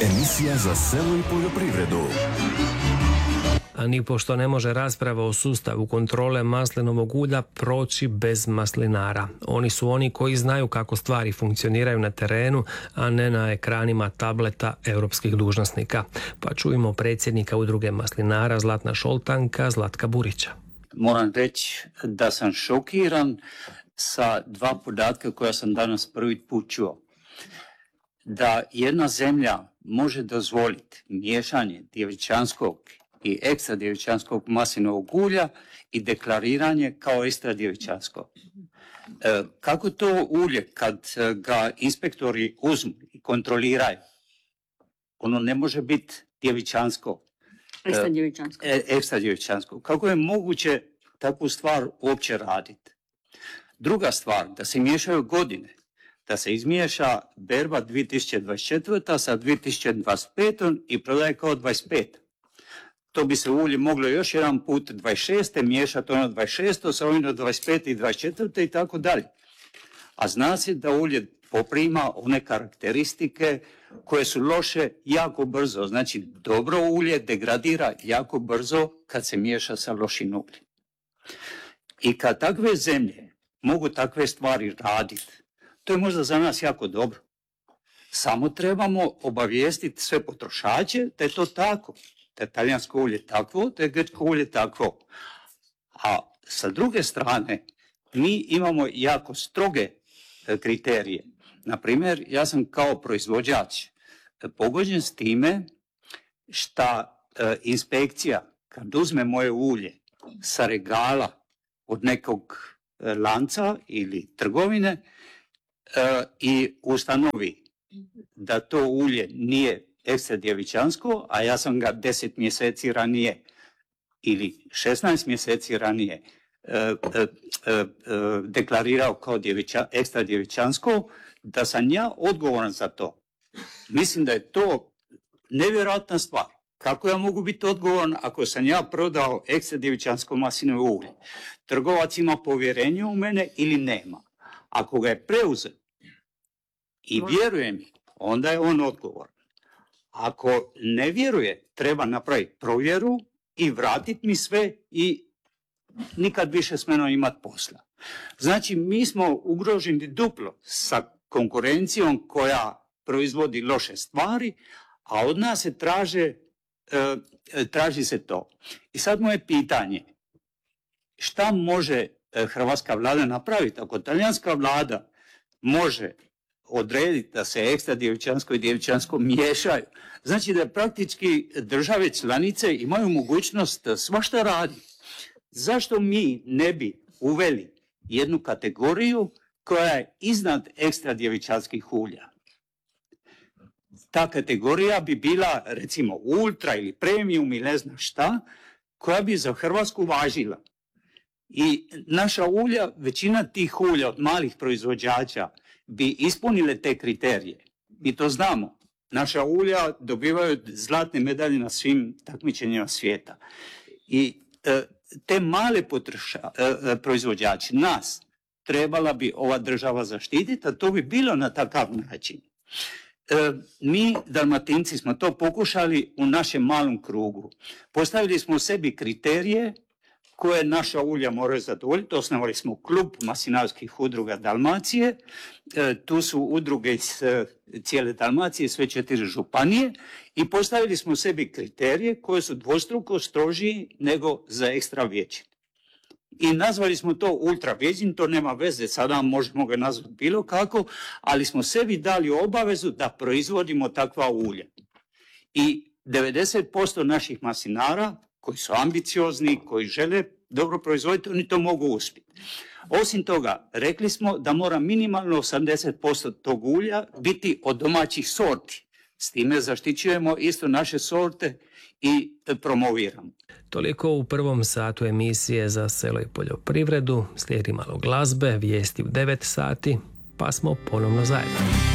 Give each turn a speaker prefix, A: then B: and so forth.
A: Emisija za selo i poljoprivredu.
B: A nipošto ne može rasprava o sustavu kontrole maslinovog ulja proći bez maslinara. Oni su oni koji znaju kako stvari funkcioniraju na terenu, a ne na ekranima tableta europskih dužnosnika. Pa čujemo predsjednika udruge maslinara Zlatna Šoltanka, Zlatka Burića.
C: Moram reći da sam šokiran sa dva podatka koja sam danas prvi put čuo. Da jedna zemlja može dozvoliti miješanje djevičanskog i ekstra djevičanskog maslinovog ulja i deklariranje kao ekstra djevičansko. Kako to ulje kad ga inspektori uzmu i kontroliraju, ono ne može biti djevičansko. Ekstra djevičansko. Kako je moguće takvu stvar uopće raditi? Druga stvar, da se miješaju godine. Da se izmiješa berba 2024. sa 2025. i prodaje kao 25. To bi se ulje moglo još jedan put 26. miješati ono 26. sa ovim 25. i 24. i tako dalje. A zna se da ulje poprima one karakteristike koje su loše jako brzo. Znači dobro ulje degradira jako brzo kad se miješa sa lošim uljem. I kad takve zemlje mogu takve stvari raditi, to je možda za nas jako dobro. Samo trebamo obavijestiti sve potrošače da je to tako. Da je talijansko ulje takvo, da je grčko ulje takvo. A sa druge strane, mi imamo jako stroge kriterije. Naprimjer, ja sam kao proizvođač pogođen s time šta inspekcija, kad uzme moje ulje sa regala od nekog lanca ili trgovine i ustanovi da to ulje nije ekstra djevičansko, a ja sam ga 10 mjeseci ranije ili 16 mjeseci ranije deklarirao kao ekstra djevičansko, da sam ja odgovoran za to. Mislim da je to nevjerojatna stvar. Kako ja mogu biti odgovoran ako sam ja prodao ekstra djevičansko maslinovo ulje? Trgovac ima povjerenje u mene ili nema? Ako ga je preuzeo i vjeruje mi, onda je on odgovoran. Ako ne vjeruje, treba napraviti provjeru i vratiti mi sve i nikad više s menom imati posla. Znači, mi smo ugroženi duplo sa konkurencijom koja proizvodi loše stvari, a od nas se traži se to. I sad moje pitanje, šta može hrvatska vlada napraviti? Ako talijanska vlada može odrediti da se ekstra djevičansko i djevičansko miješaju, znači da praktički države članice imaju mogućnost svašta raditi. Zašto mi ne bi uveli jednu kategoriju koja je iznad ekstra djevičanskih ulja? Ta kategorija bi bila recimo ultra ili premium ili ne znam šta, koja bi za Hrvatsku važila. I naša ulja, većina tih ulja od malih proizvođača bi ispunile te kriterije. Mi to znamo. Naša ulja dobivaju zlatne medalje na svim takmičenjima svijeta. I te male proizvođače, nas, trebala bi ova država zaštititi, a to bi bilo na takav način. Mi, Dalmatinci, smo to pokušali u našem malom krugu. Postavili smo sebi kriterije koje naša ulja moraju zadovoljiti. Osnovali smo klub maslinarskih udruga Dalmacije. Tu su udruge iz cijele Dalmacije, sve 4 županije, i postavili smo sebi kriterije koje su dvostruko strožiji nego za ekstra virgin. I nazvali smo to ultra virgin, to nema veze, sada možemo ga nazvati bilo kako, ali smo sebi dali obavezu da proizvodimo takva ulja. I 90% naših maslinara koji su ambiciozni, koji žele dobro proizvoditi, oni to mogu uspjeti. Osim toga, rekli smo da mora minimalno 80% tog ulja biti od domaćih sorti. S time zaštićujemo isto naše sorte i promoviramo.
B: Toliko u prvom satu emisije za selo i poljoprivredu. Slijedi malo glazbe, vijesti u 9 sati, pa smo ponovno zajedno.